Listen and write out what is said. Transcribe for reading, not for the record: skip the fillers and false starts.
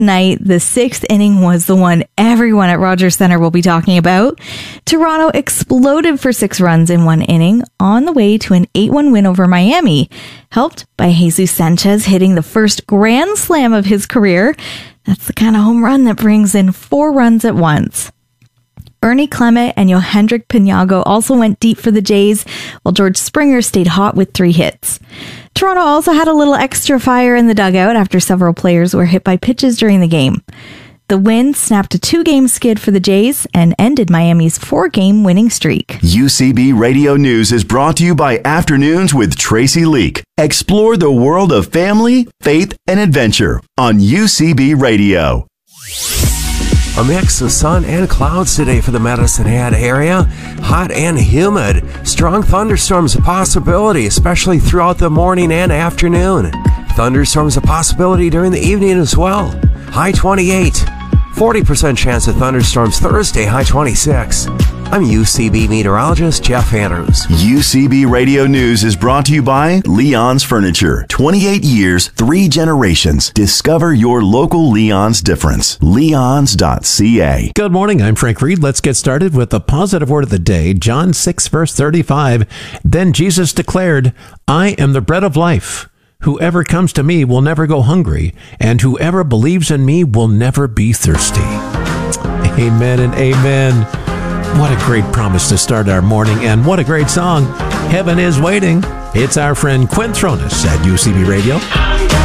night, the sixth inning was the one everyone at Rogers Centre will be talking about. Toronto exploded for 6 runs in one inning on the way to an 8-1 win over Miami, helped by Jesus Sanchez hitting the first grand slam of his career. That's the kind of home run that brings in 4 runs at once. Ernie Clement and Yohendrick Pinago also went deep for the Jays, while George Springer stayed hot with 3 hits. Toronto also had a little extra fire in the dugout after several players were hit by pitches during the game. The win snapped a 2-game skid for the Jays and ended Miami's 4-game winning streak. UCB Radio News is brought to you by Afternoons with Tracy Leak. Explore the world of family, faith, and adventure on UCB Radio. A mix of sun and clouds today for the Medicine Hat area. Hot and humid. Strong thunderstorms a possibility, especially throughout the morning and afternoon. Thunderstorms a possibility during the evening as well. High 28. 40% chance of thunderstorms Thursday, high 26. I'm UCB meteorologist Jeff Andrews. UCB Radio News is brought to you by Leon's Furniture. 28 years, 3 generations. Discover your local Leon's difference. Leons.ca. Good morning. I'm Frank Reed. Let's get started with the positive word of the day. John 6, verse 35. Then Jesus declared, I am the bread of life. Whoever comes to me will never go hungry, and whoever believes in me will never be thirsty. Amen and amen. What a great promise to start our morning, and what a great song. Heaven is Waiting. It's our friend Quinn Thronis at UCB Radio.